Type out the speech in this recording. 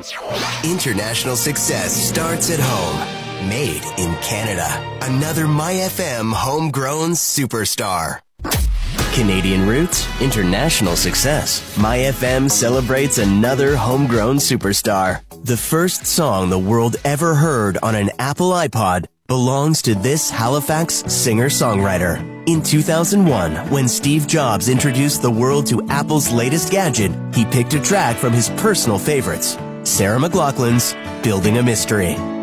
International success starts at home. Made in Canada. Another MyFM homegrown superstar. Canadian roots, international success. MyFM celebrates another homegrown superstar. The first song the world ever heard on an Apple iPod belongs to this Halifax singer-songwriter. In 2001, when Steve Jobs introduced the world to Apple's latest gadget, he picked a track from his personal favorites, Sarah McLachlan's Building a Mystery.